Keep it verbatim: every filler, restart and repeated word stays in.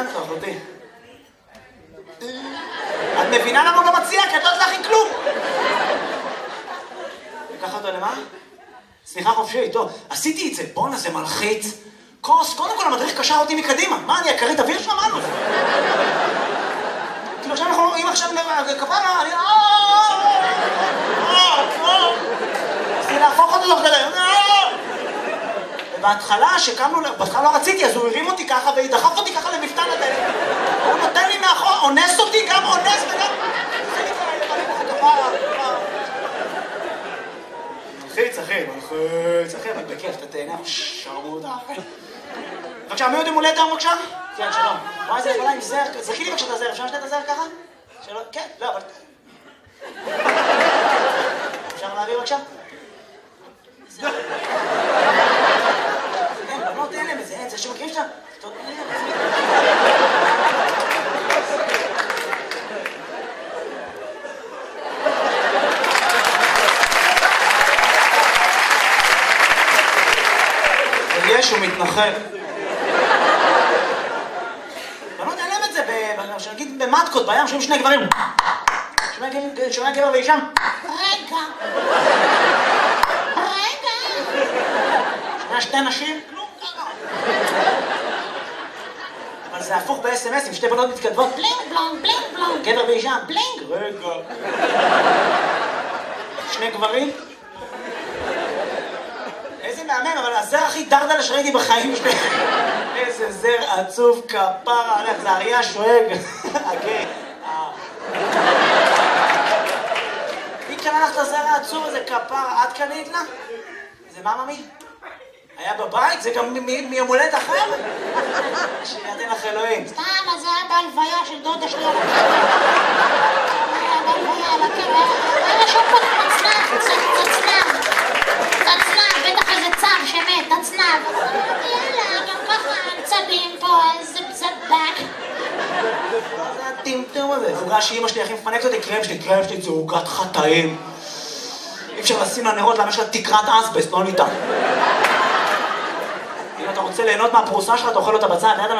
טוב, אחותי. את מבינה למה הוא לא מציע? כי את לא תלכי כלום. לקח אותו למה? סליחה חופשי, טוב. עשיתי את זה, בואנה, זה מלחיץ. כוס, קודם כל המדריך קשר אותי מקדימה. מה, אני הכרית אוויר שמענו? כאילו עכשיו אנחנו, אם עכשיו כפרה, אני... רציתי להפוך אותו תוך כדי. ובהתחלה, שקמנו, בהתחלה לא רציתי, אז הוא הרים אותי ככה ודחף אותי ככה למפתן הדלת. הוא נותן לי מאחור, אונס אותי, גם אונס וגם... מלחיץ, אחי, מלחיץ, אחי, אבל בכיף, אתה תהנה, שרמוטה, אחי. בבקשה, מי עוד יום הולדת היום בבקשה? כן, שלום. וואי, זה יכולה עם זר, זרקי לי בבקשה את הזר, אפשר לשתת את הזר ככה? שלום, כן, לא, אבל... אפשר להעביר בבקשה? אין, בנות, אין להם את זה, אין, זה שמכירים שאתה... יש, הוא מתנחל. בנות, אין להם את זה, שנגיד במטקות, בים, שומעים שני גברים. שומע גבר ואישה? רגע. רגע. שומע שתי נשים? כלום ככה. אבל זה הפוך ב-אס אם אס, עם שתי בנות מתכתבות. בלינג בלונג, בלינג בלונג. גבר ואישה? בלינג. רגע. שני גברים? איזה מהמם, אבל הזר הכי דרדלה שראיתי בחיים שלי. איזה זר עצוב כפרה עליך, זה אריה שואג. אוקיי. מי קנה לך את הזר העצוב הזה כפרה? את קנית לה? זה מה ממי? היה בבית? זה גם מיום הולדת אחר? שיתן לך אלוהים. סתם, אז זה היה בהלוויה של דודה שלי על הקבר. היה בהלוויה על הקבר. היה רשום פה תצנב, תצנב. תצנב, בטח איזה צב שמת, תצנב. יאללה, גם ככה צבים פה, איזה צבק. זה הטמטום הזה. עוגה שאמא שלי הכי מפנקת אותי, קרם שלי, קרם שלי זה עוגת חטאים. אי אפשר לשים לנרות, למה יש לה תקרת אסבסט, לא ניתן. אם אתה רוצה ליהנות מהפרוסה שלך, אתה אוכל אותה בצד,